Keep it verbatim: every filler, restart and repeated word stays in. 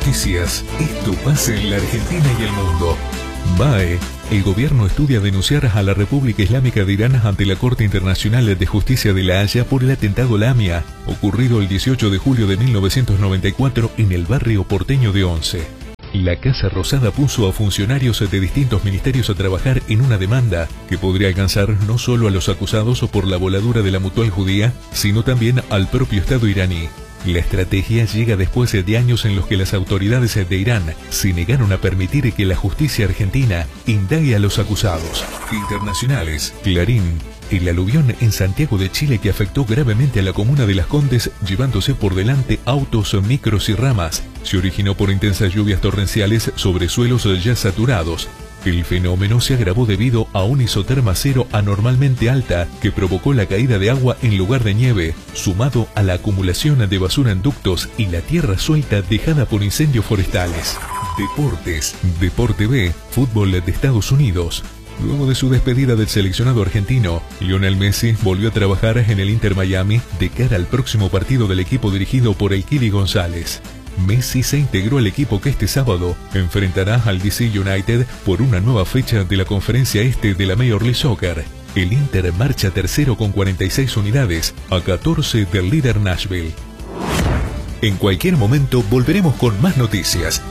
Noticias. Esto pasa en la Argentina y el mundo. B A E. El gobierno estudia denunciar a la República Islámica de Irán ante la Corte Internacional de Justicia de La Haya por el atentado Lamia, ocurrido el dieciocho de julio de mil novecientos noventa y cuatro en el barrio porteño de Once. La Casa Rosada puso a funcionarios de distintos ministerios a trabajar en una demanda que podría alcanzar no solo a los acusados por la voladura de la Mutual Judía, sino también al propio Estado iraní. La estrategia llega después de años en los que las autoridades de Irán se negaron a permitir que la justicia argentina indague a los acusados. Internacionales. Clarín. El aluvión en Santiago de Chile que afectó gravemente a la comuna de Las Condes, llevándose por delante autos, micros y ramas, se originó por intensas lluvias torrenciales sobre suelos ya saturados. El fenómeno se agravó debido a una isoterma cero anormalmente alta que provocó la caída de agua en lugar de nieve, sumado a la acumulación de basura en ductos y la tierra suelta dejada por incendios forestales. Deportes. Deporte B. Fútbol de Estados Unidos. Luego de su despedida del seleccionado argentino, Lionel Messi volvió a trabajar en el Inter Miami de cara al próximo partido del equipo dirigido por el Kili González. Messi se integró al equipo que este sábado enfrentará al D C United por una nueva fecha de la conferencia este de la Major League Soccer. El Inter marcha tercero con cuarenta y seis unidades a catorce del líder Nashville. En cualquier momento volveremos con más noticias.